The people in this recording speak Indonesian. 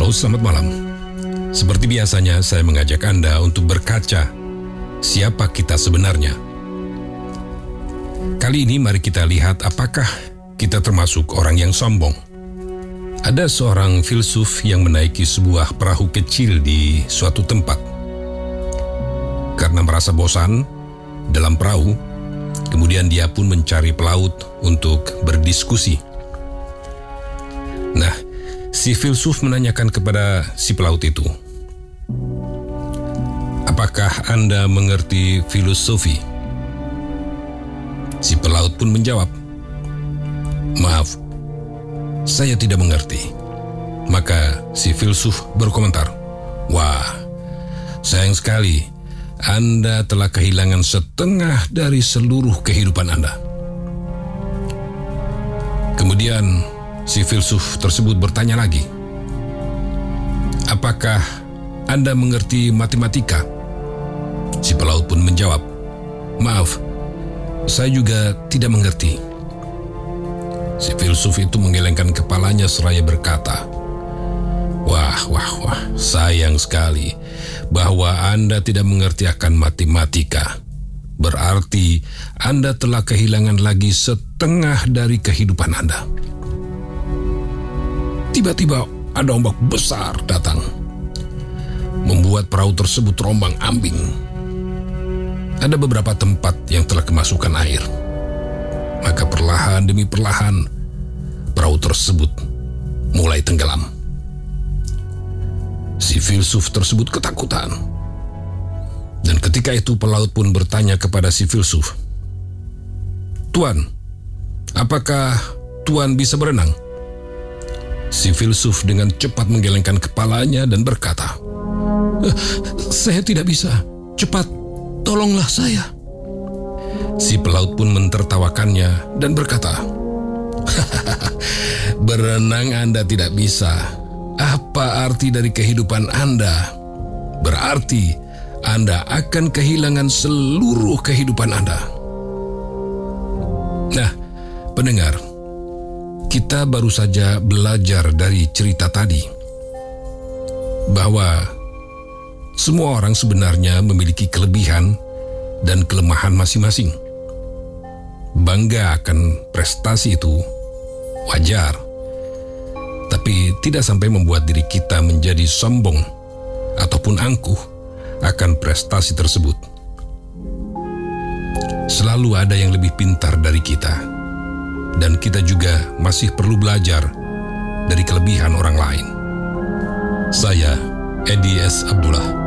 Halo, selamat malam. Seperti biasanya, saya mengajak Anda untuk berkaca siapa kita sebenarnya. Kali ini mari kita lihat apakah kita termasuk orang yang sombong. Ada seorang filsuf yang menaiki sebuah perahu kecil di suatu tempat. Karena merasa bosan dalam perahu, kemudian dia pun mencari pelaut untuk berdiskusi. Nah, si filsuf menanyakan kepada si pelaut itu, "Apakah Anda mengerti filosofi?" Si pelaut pun menjawab, "Maaf, saya tidak mengerti." Maka si filsuf berkomentar, "Wah, sayang sekali, Anda telah kehilangan setengah dari seluruh kehidupan Anda." Kemudian si filsuf tersebut bertanya lagi, "Apakah Anda mengerti matematika?" Si pelaut pun menjawab, "Maaf, saya juga tidak mengerti." Si filsuf itu menggelengkan kepalanya seraya berkata, Wah, sayang sekali bahwa Anda tidak mengerti akan matematika. Berarti Anda telah kehilangan lagi setengah dari kehidupan Anda." Tiba-tiba ada ombak besar datang, membuat perahu tersebut terombang-ambing. Ada beberapa tempat yang telah kemasukan air. Maka perlahan demi perlahan, perahu tersebut mulai tenggelam. Si filsuf tersebut ketakutan. Dan ketika itu pelaut pun bertanya kepada si filsuf, "Tuan, apakah Tuan bisa berenang?" Si filsuf dengan cepat menggelengkan kepalanya dan berkata, Saya tidak bisa. Cepat, tolonglah saya." Si pelaut pun mentertawakannya dan berkata, "Berenang Anda tidak bisa. Apa arti dari kehidupan Anda? Berarti Anda akan kehilangan seluruh kehidupan Anda." Nah, pendengar, kita baru saja belajar dari cerita tadi bahwa semua orang sebenarnya memiliki kelebihan dan kelemahan masing-masing. Bangga akan prestasi itu wajar, tapi tidak sampai membuat diri kita menjadi sombong ataupun angkuh akan prestasi tersebut. Selalu ada yang lebih pintar dari kita, dan kita juga masih perlu belajar dari kelebihan orang lain. Saya, Edi S. Abdullah.